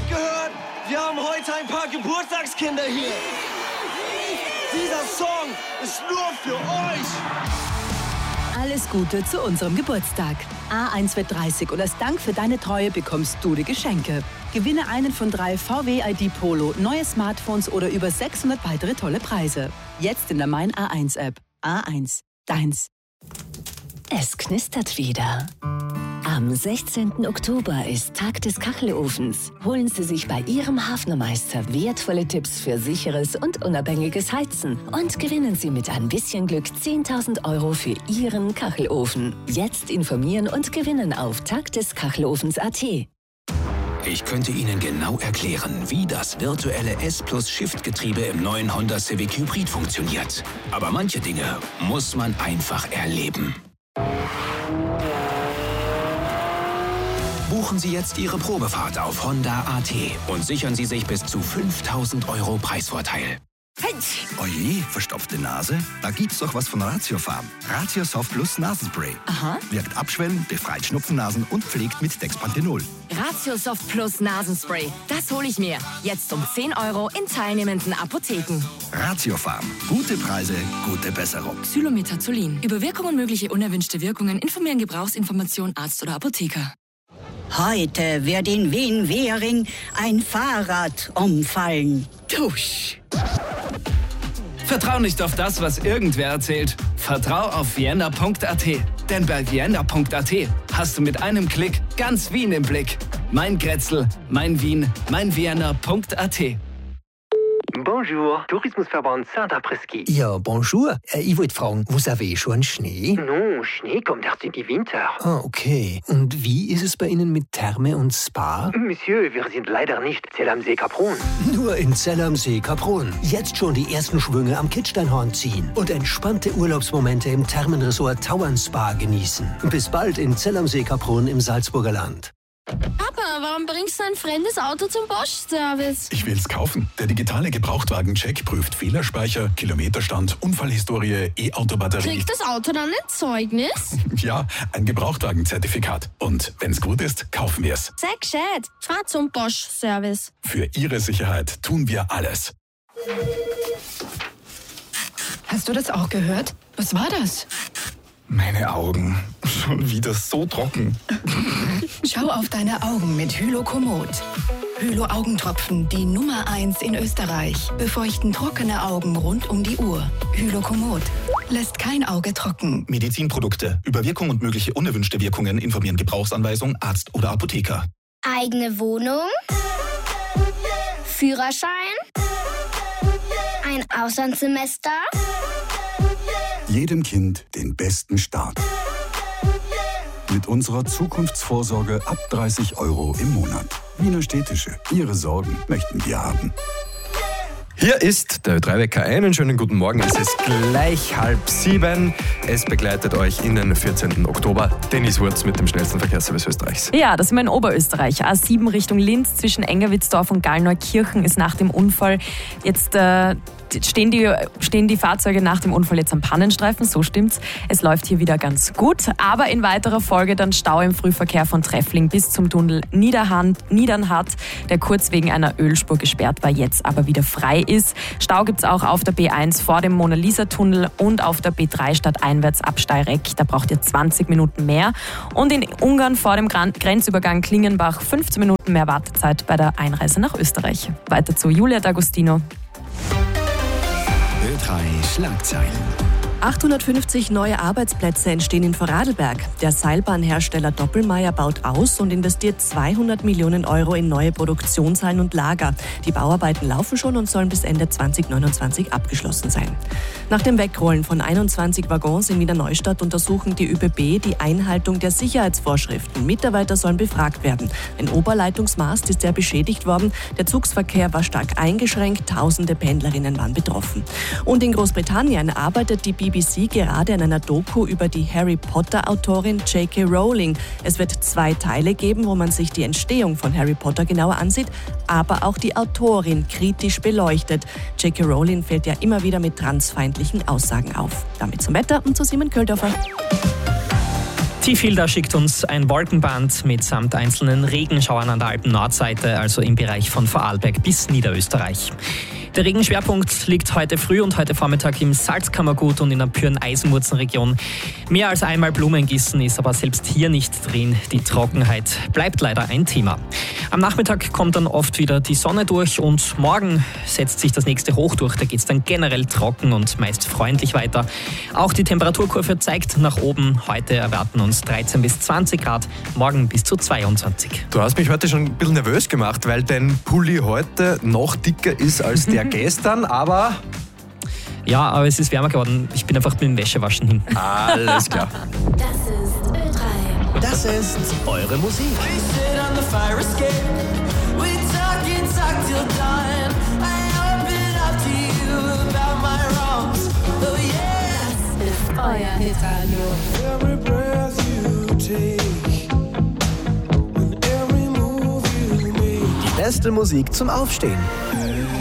hab gehört, wir haben heute ein paar Geburtstagskinder hier. Dieser Song ist nur für euch. Alles Gute zu unserem Geburtstag. A1 wird 30 und als Dank für deine Treue bekommst du die Geschenke. Gewinne einen von 3 VW ID Polo, neue Smartphones oder über 600 weitere tolle Preise. Jetzt in der Mein A1 App. A1, deins. Es knistert wieder. Am 16. Oktober ist Tag des Kachelofens. Holen Sie sich bei Ihrem Hafnermeister wertvolle Tipps für sicheres und unabhängiges Heizen und gewinnen Sie mit ein bisschen Glück 10.000 € für Ihren Kachelofen. Jetzt informieren und gewinnen auf tagdeskachelofens.at. Ich könnte Ihnen genau erklären, wie das virtuelle S+-Shift-Getriebe im neuen Honda Civic Hybrid funktioniert. Aber manche Dinge muss man einfach erleben. Buchen Sie jetzt Ihre Probefahrt auf Honda.at und sichern Sie sich bis zu 5.000 € Preisvorteil. Oje, verstopfte Nase? Da gibt's doch was von Ratiofarm. Ratiosoft Plus Nasenspray. Aha. Wirkt abschwellend, befreit Schnupfennasen und pflegt mit Dexpanthenol. Ratiosoft Plus Nasenspray. Das hole ich mir. Jetzt um 10 € in teilnehmenden Apotheken. Ratiofarm. Gute Preise, gute Besserung. Xylometazolin. Über Wirkung und mögliche unerwünschte Wirkungen informieren Gebrauchsinformation Arzt oder Apotheker. Heute wird in Wien-Währing ein Fahrrad umfallen. Tusch! Vertrau nicht auf das, was irgendwer erzählt. Vertrau auf vienna.at. Denn bei vienna.at hast du mit einem Klick ganz Wien im Blick. Mein Grätzl, mein Wien, mein Vienna.at. Bonjour, Tourismusverband Saint-Après-Ski. Ja, bonjour. Ich wollte fragen, vous avez schon Schnee? Non, Schnee kommt erst im Winter. Ah, okay. Und wie ist es bei Ihnen mit Therme und Spa? Monsieur, wir sind leider nicht Zell am See Kaprun. Nur in Zell am See Kaprun. Jetzt schon die ersten Schwünge am Kitzsteinhorn ziehen und entspannte Urlaubsmomente im Thermenresort Tauern Spa genießen. Bis bald in Zell am See Kaprun im Salzburger Land. Papa, warum bringst du ein fremdes Auto zum Bosch-Service? Ich will's kaufen. Der digitale Gebrauchtwagen-Check prüft Fehlerspeicher, Kilometerstand, Unfallhistorie, E-Auto-Batterie. Kriegt das Auto dann ein Zeugnis? Ja, ein Gebrauchtwagenzertifikat. Und wenn's gut ist, kaufen wir's. Sei gescheit. Fahr zum Bosch-Service. Für Ihre Sicherheit tun wir alles. Hast du das auch gehört? Was war das? Meine Augen. Schon wieder so trocken. Schau auf deine Augen mit Hylokomod. Hylo-Augentropfen, die Nummer 1 in Österreich. Befeuchten trockene Augen rund um die Uhr. Hylokomod. Lässt kein Auge trocken. Medizinprodukte. Über Wirkung und mögliche unerwünschte Wirkungen informieren Gebrauchsanweisung, Arzt oder Apotheker. Eigene Wohnung? Führerschein? Ein Auslandssemester? Jedem Kind den besten Start. Mit unserer Zukunftsvorsorge ab 30 € im Monat. Wiener Städtische. Ihre Sorgen möchten wir haben. Hier ist der Ö3-Wecker. Einen schönen guten Morgen. Es ist gleich 6:30. Es begleitet euch in den 14. Oktober Dennis Wurz mit dem schnellsten Verkehrsservice Österreichs. Ja, das sind wir in Oberösterreich. A7 Richtung Linz zwischen Engerwitzdorf und Gallneukirchen ist nach dem Unfall jetzt stehen die Fahrzeuge nach dem Unfall jetzt am Pannenstreifen, so stimmt's. Es läuft hier wieder ganz gut, aber in weiterer Folge dann Stau im Frühverkehr von Treffling bis zum Tunnel Niedernhardt, der kurz wegen einer Ölspur gesperrt war, jetzt aber wieder frei ist. Stau gibt's auch auf der B1 vor dem Mona-Lisa-Tunnel und auf der B3 stadteinwärts ab Steyreck. Da braucht ihr 20 Minuten mehr. Und in Ungarn vor dem Grenzübergang Klingenbach 15 Minuten mehr Wartezeit bei der Einreise nach Österreich. Weiter zu Julia D'Agostino. Ö3 Schlagzeilen. 850 neue Arbeitsplätze entstehen in Vorarlberg. Der Seilbahnhersteller Doppelmayr baut aus und investiert 200 Millionen € in neue Produktionshallen und Lager. Die Bauarbeiten laufen schon und sollen bis Ende 2029 abgeschlossen sein. Nach dem Wegrollen von 21 Waggons in Wiener Neustadt untersuchen die ÖBB die Einhaltung der Sicherheitsvorschriften. Mitarbeiter sollen befragt werden. Ein Oberleitungsmast ist sehr beschädigt worden. Der Zugsverkehr war stark eingeschränkt. Tausende Pendlerinnen waren betroffen. Und in Großbritannien arbeitet die BBC gerade an einer Doku über die Harry-Potter-Autorin J.K. Rowling. Es wird 2 Teile geben, wo man sich die Entstehung von Harry Potter genauer ansieht, aber auch die Autorin kritisch beleuchtet. J.K. Rowling fällt ja immer wieder mit transfeindlichen Aussagen auf. Damit zum Wetter und zu Simon Köldorfer. Tiefhilda schickt uns ein Wolkenband mitsamt einzelnen Regenschauern an der Alpen-Nordseite, also im Bereich von Vorarlberg bis Niederösterreich. Der Regenschwerpunkt liegt heute früh und heute Vormittag im Salzkammergut und in der Pyren-Eisenwurzenregion. Mehr als einmal Blumengießen ist aber selbst hier nicht drin. Die Trockenheit bleibt leider ein Thema. Am Nachmittag kommt dann oft wieder die Sonne durch und morgen setzt sich das nächste Hoch durch. Da geht es dann generell trocken und meist freundlich weiter. Auch die Temperaturkurve zeigt nach oben. Heute erwarten uns 13 bis 20 Grad, morgen bis zu 22. Du hast mich heute schon ein bisschen nervös gemacht, weil dein Pulli heute noch dicker ist als der gestern, aber... Ja, aber es ist wärmer geworden. Ich bin einfach mit dem Wäschewaschen hin. Alles klar. Das ist Ö3. Das ist eure Musik. Das ist euer Hitradio. Die beste Musik zum Aufstehen.